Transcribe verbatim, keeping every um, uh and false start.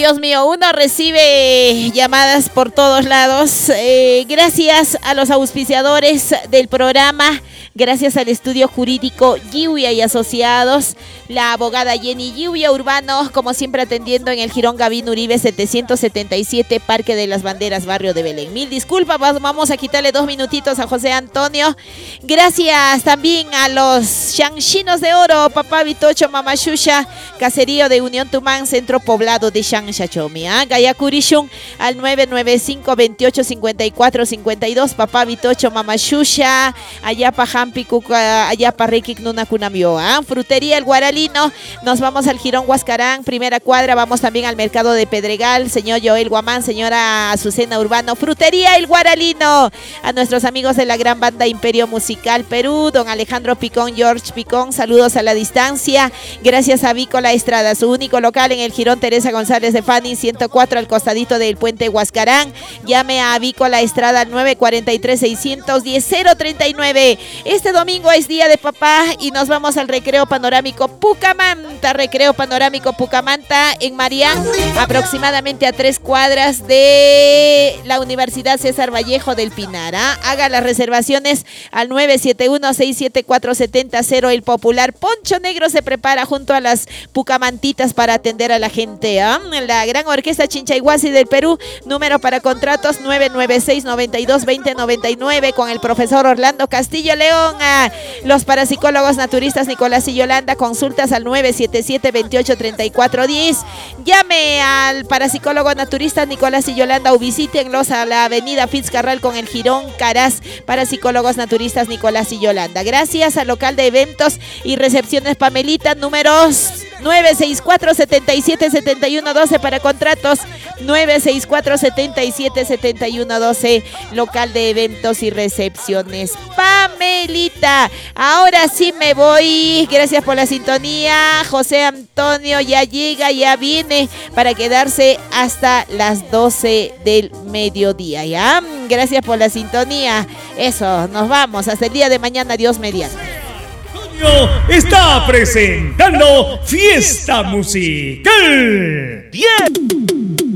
Dios mío, uno recibe llamadas por todos lados. Eh, gracias a los auspiciadores del programa, gracias al estudio jurídico Giuya y Asociados, la abogada Jenny Giuya Urbano, como siempre atendiendo en el Jirón Gavin Uribe setecientos setenta y siete, Parque de las Banderas, barrio de Belén. Mil disculpas, vamos a quitarle dos minutitos a José Antonio. Gracias también a los Shangshinos de Oro, Papá Vitocho, Mamá Shusha, Caserío de Unión Tumán, Centro Poblado de Shangshachomi. ¿eh? Gayakurishun al nueve nueve cinco, veintiocho cincuenta y cuatro cincuenta y dos, Papá Vitocho, Mamá Shusha, Ayapa Hampi, Ayapa Rekik Nuna Kunamio. ¿eh? Frutería El Guaralino, nos vamos al Jirón Huascarán, primera cuadra, vamos también al Mercado de Pedregal, señor Joel Guamán, señora Azucena Urbano. Frutería El Guaralino, a nuestros amigos de la gran banda Imperio Musical Perú, don Alejandro Picón, George Picón, saludos a la distancia. Gracias a Vícola Estrada, su único local en el Jirón Teresa González de Fanning ciento cuatro, al costadito del puente Huascarán. Llame a Vícola Estrada al nueve cuatro tres, seis uno cero, cero tres nueve. Este domingo es día de papá y nos vamos al Recreo Panorámico Pucamanta. Recreo Panorámico Pucamanta en Marián, aproximadamente a tres cuadras de la Universidad César Vallejo del Pinar. ¿ah? Haga las reservaciones al nueve siete uno, seis siete cuatro, siete cero. El popular Poncho Negro se prepara junto a las pucamantitas para atender a la gente. ¿ah? La Gran Orquesta Chinchayhuasi del Perú, número para contratos nueve nueve seis, noventa y dos, veinte noventa y nueve, con el profesor Orlando Castillo León. ¿ah? Los parapsicólogos naturistas Nicolás y Yolanda, consultas al nueve siete siete, veintiocho treinta y cuatro diez. Llame al parapsicólogo naturista Nicolás y Yolanda o visítenlos a la avenida Fitzcarral con el Jirón Caraz, parapsicólogos naturistas Nicolás y Yolanda. Gracias al local de eventos y recepciones Pamelita, números nueve seis cuatro, siete siete, siete uno uno dos para contratos, nueve seis cuatro, siete siete, siete uno uno dos, local de eventos y recepciones Pamelita. Ahora sí me voy, gracias por la sintonía. José Antonio ya llega, ya viene para quedarse hasta las doce del mediodía, ¿ya? Gracias por la sintonía. Eso, nos vamos hasta el día de mañana, Dios mediante. Está presentando Fiesta Musical. Bien.